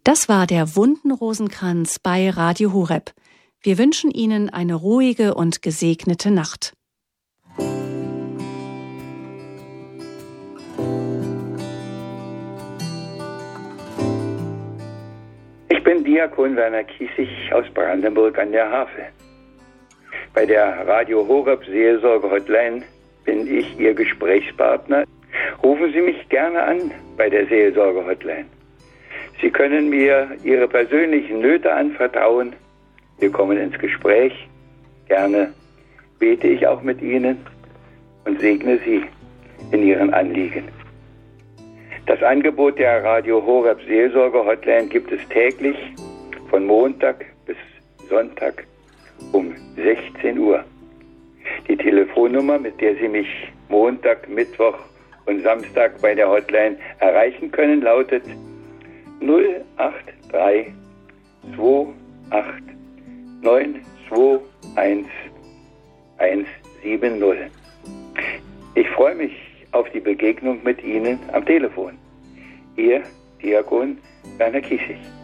Das war der Wundenrosenkranz bei Radio Horeb. Wir wünschen Ihnen eine ruhige und gesegnete Nacht. Ich bin Diakon Werner Kiesig aus Brandenburg an der Havel. Bei der Radio Horeb Seelsorge-Hotline bin ich Ihr Gesprächspartner. Rufen Sie mich gerne an bei der Seelsorge-Hotline. Sie können mir Ihre persönlichen Nöte anvertrauen. Wir kommen ins Gespräch. Gerne bete ich auch mit Ihnen und segne Sie in Ihren Anliegen. Das Angebot der Radio Horeb Seelsorge-Hotline gibt es täglich von Montag bis Sonntag um 16 Uhr. Die Telefonnummer, mit der Sie mich Montag, Mittwoch und Samstag bei der Hotline erreichen können, lautet 083 28 921 170. Ich freue mich auf die Begegnung mit Ihnen am Telefon. Ihr Diakon Werner Kiesig.